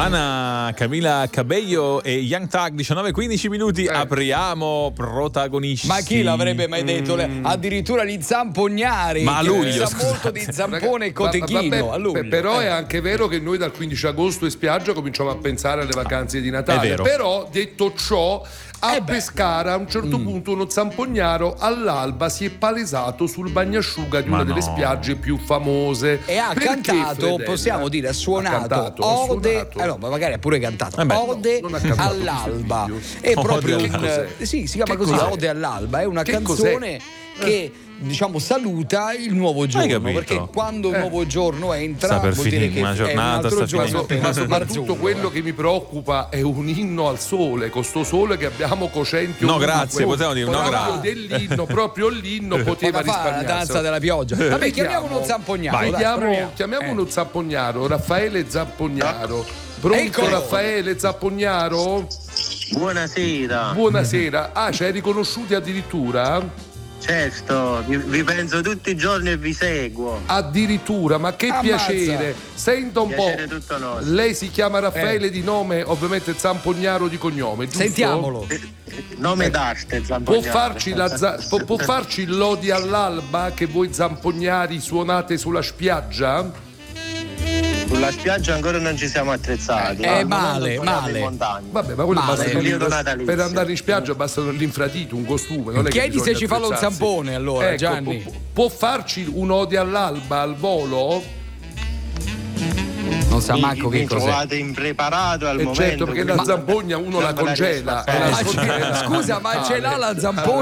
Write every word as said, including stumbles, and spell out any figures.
Ana, Camila Cabello e Young Thug, diciannove quindici minuti, Eh. apriamo protagonisti. Ma chi l'avrebbe mai detto? Le- Addirittura gli zampognari. Ma a luglio, Sa molto di zampone e cotechino. Vabbè, a luglio. però Eh. è anche vero che noi dal quindici agosto in spiaggia cominciamo a pensare alle vacanze di Natale. È vero. Però detto ciò, a Eh beh. Pescara a un certo Mm. punto uno zampognaro all'alba si è palesato sul bagnasciuga di Ma una delle no. spiagge più famose. E ha Perché, cantato, Fredella? possiamo dire, ha suonato Ha cantato, ha ode, suonato. eh no, ma magari ha pure cantato Eh beh, ode no, non ha cantato, all'alba. questo è È Ode proprio all'alba. un, Cos'è? sì, si chiama Che così, cos'è? ode all'alba, è una Che canzone che diciamo saluta il nuovo giorno, capito? perché quando il Eh. nuovo giorno entra Sta per vuol dire finire, che una è un giornata altro sta giorno finendo. appena Ma soprattutto Marzullo, quello eh. che mi preoccupa è un inno al sole, con sto sole che abbiamo cocenti No, ovunque. grazie, potevamo dire no, Proprio grazie. dell'inno, proprio l'inno poteva Cosa fa la risparmiarsi. danza della pioggia? Vabbè, chiamiamo uno zampognaro. Vai, dai, chiamo- proviamo. chiamiamo Eh. uno zampognaro, Raffaele Zampognaro. Pronto, Eccolo. Raffaele Zampognaro? Buonasera, Buonasera. Ah, ci hai riconosciuti addirittura? certo, vi, vi penso tutti i giorni e vi seguo. Addirittura, ma che Ammazza. piacere. Senta un Piacere po'. tutto nostro. Lei si chiama Raffaele Eh. di nome, ovviamente Zampognaro di cognome, giusto? Sentiamolo. Nome d'arte, Può Zampognaro. farci, la za- può, può farci l'odi all'alba che voi zampognari suonate sulla spiaggia? Sulla spiaggia ancora non ci siamo attrezzati. Eh, no? male, Non suoniamo male. in montagna. Vabbè, ma quello Male. basta Periodo l'infra- natalizio. per andare in spiaggia basta l'infradito, un costume. Non è che Chiedi se bisogna ci fa lo attrezzarsi. zampone, allora, Ecco, Gianni. pu- può farci un'odi all'alba al volo? Non sa Mi- manco che mi cos'è. trovate impreparato al Eh momento. certo, perché la quindi zampogna uno non la me la riesco congela. a fare. e la Ma c'è- sfoglia- scusa, ma ce l'ha la zampogna